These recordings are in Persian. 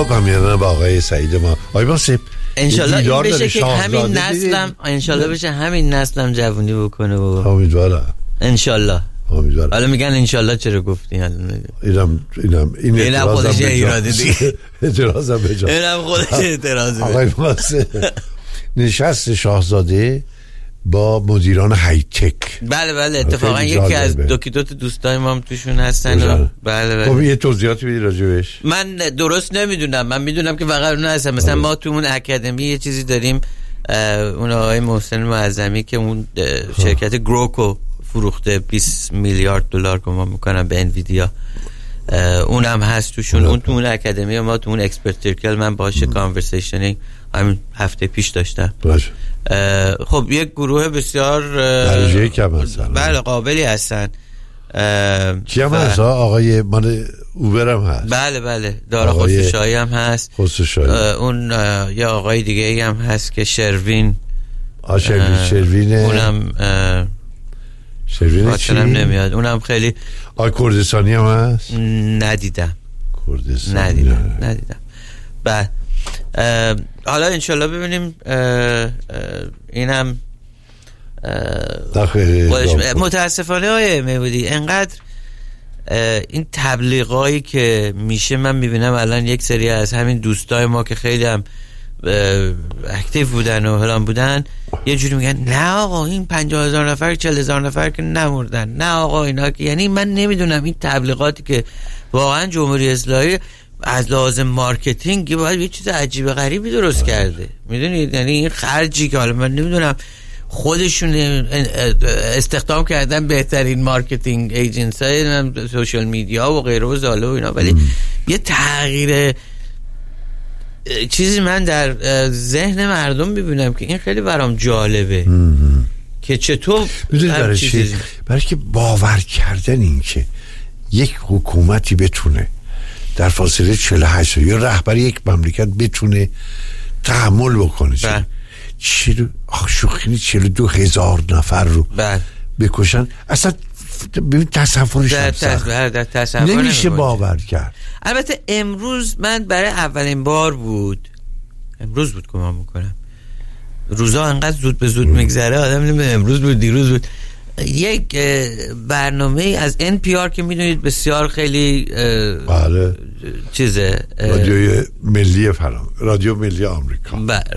با همیهنان با آقای سعید ما. آقای باسم انشالله این بشه که همین نسلم، انشالله بشه همین نسلم جوونی بکنه بابا. امیدوارم. انشالله. امیدوارم. حالا میگن انشالله چرا گفتی؟ اینم خودش ایراده دیگه. اعتراضم به جا. اینم خودش اعتراضه. آقای باسم نشست شاهزاده با مدیران های تک. بله اتفاقا یکی از دو دوستای ما هم توشون هستن. بله. خب یه توضیحاتی بدید راجبش. من درست نمیدونم، من میدونم که فقط اون هستن. مثلا ما تو اون اکادمی یه چیزی داریم، اون آقای محسن معظمی که اون شرکت گروکو فروخته 20 میلیارد دلار گمان میکنم به انویدیا، اونم هست توشون. اون تو اون اکادمی ما تو اون اکسپرت سرکل من باهاش کانورسیشنی همین هفته پیش داشتم. خب یک گروه بسیار درجه کم هستن. بله قابلی هستن. کی هم هست؟ آقای مال اوبر هم هست. بله دارا خسروشاهی هم هست. اون یه آقای دیگه هم هست که شروین اونم شروین چی؟ نمیاد. اونم خیلی کردستانی هم هست. ندیدم. بعد حالا انشالله ببینیم اینم متاسفانه های میبودی انقدر این تبلیغایی که میشه من میبینم الان یک سری از همین دوستای ما که خیلی هم اکتیو بودن و هلان بودن یه جوری میگن نه آقا این 50,000 نفر 40,000 نفر که نمردن، نه آقا اینا که، یعنی من نمیدونم این تبلیغاتی که واقعا جمهوری اسلامی از لازم مارکتینگ باید یه چیز عجیب غریبی درست کرده، میدونید؟ یعنی این خرجی که حالا من نمیدونم خودشون استخدام کردن بهترین مارکتینگ ایجنسی های سوشال میدیا و غیره و زاله و اینا، ولی یه تغییر چیزی من در ذهن مردم میبینم که این خیلی برام جالبه که چطور برای که باور کردن این که یک حکومتی بتونه در فاصله 48 یا رهبر یک مملکت بتونه تحمل بکنه شوخی 42,000 نفر رو بکشن، اصلا ببین تصورش نمیشه باور کرد. البته امروز من برای اولین بار بود گمان میکنم، روزا انقدر زود به زود میگذره آدم نمیدونه امروز بود دیروز بود، یک برنامه از NPR که میدونید بسیار خیلی چیزه، رادیو ملی آمریکا،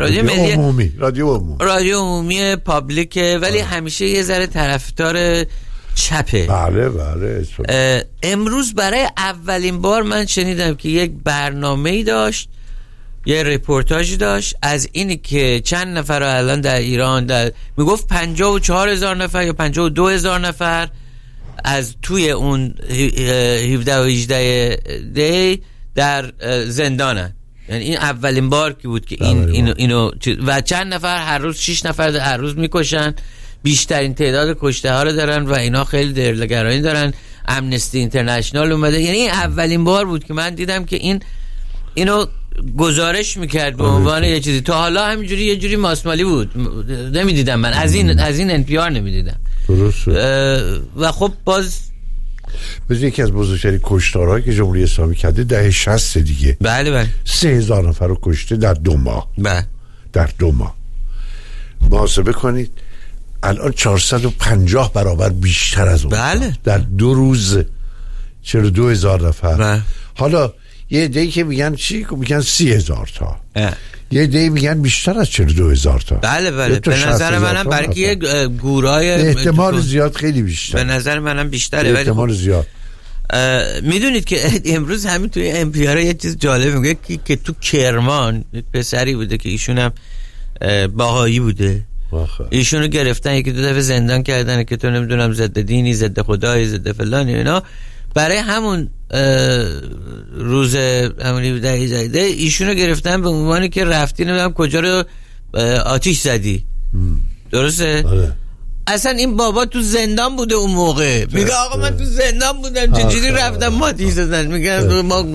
رادیو عمومی پابلیکه، ولی همیشه یه ذره طرفدار چپه. بله. امروز برای اولین بار من شنیدم که یک برنامه‌ای داشت، یه رپورتاجی داشت از اینی که چند نفر الان در ایران میگفت 54,000 نفر یا 52,000 نفر از توی اون 17 و 18 دی در زندانن. یعنی این اولین بار که بود که اینو و چند نفر هر روز 6 نفر هر روز میکشن، بیشترین تعداد کشته ها رو دارن و اینا خیلی دلگرانی دارن. امنستی اینترنشنال اومده، یعنی این اولین بار بود که من دیدم که اینو گزارش میکرد به عنوان یه چیزی. تا حالا همینجوری یه جوری ماسمالی بود، نمیدیدم من از این NPR نمیدیدم. و خب باز یکی از بزرگترین کشتارهایی که جمهوری اسلامی کرده دهه 60 دیگه. بله 3,000 نفر رو کشته در 2 ماه. در 2 ماه محاسبه کنید الان 450 برابر بیشتر از اون. بله. در 2 روز 42,000 نفر. حالا یه عده‌ای که میگن چی؟ میگن 30,000 تا. یه عده‌ای میگن بیشتر از 42,000 تا. بله. به نظر منم برای که یه گورای احتمال زیاد خیلی بیشتر. به نظر منم بیشتره، ولی احتمال زیاد. میدونید که امروز همین توی NPR یه چیز جالب میگه که تو کرمان پسری بوده که ایشون هم بهایی بوده، ایشونو گرفتن 1-2 دفعه زندان کردن که تو نمیدونم ضد دینی، ضد خدایی، ضد فلانی اینا. برای همون روز همونی در ایشونو گرفتن به عنوانی که رفتی نمیدونم کجا رو آتیش زدی. درسته؟ اصلا این بابا تو زندان بوده اون موقع، میگه آقا من تو زندان بودم چجوری رفتم آتیش زدن. میگه ما